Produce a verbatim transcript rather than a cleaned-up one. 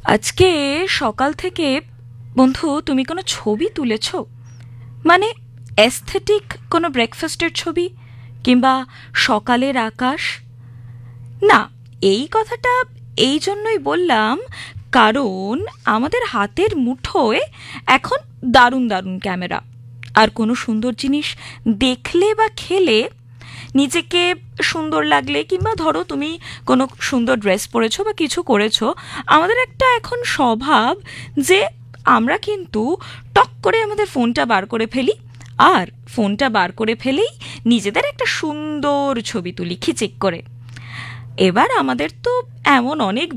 আজকে সকাল থেকে বন্ধু তুমি কোনো ছবি তুলেছ? মানে অ্যাস্থেটিক কোনো ব্রেকফাস্টের ছবি কিংবা সকালের আকাশ? না, এই কথাটা এই জন্যই বললাম, কারণ আমাদের হাতের মুঠোয় এখন দারুণ দারুণ ক্যামেরা। আর কোনো সুন্দর জিনিস দেখলে বা খেলে, নিজেকে সুন্দর লাগলে, কিংবা ধরো তুমি কোনো সুন্দর ড্রেস পরেছো বা কিছু করেছো, আমাদের একটা এখন স্বভাব যে আমরা কিন্তু টক করে আমাদের ফোনটা বার করে ফেলি, আর ফোনটা বার করে ফেলেই নিজেদের একটা সুন্দর ছবি তুলি খিচিক করে। এবার আমাদের তো এমন অনেক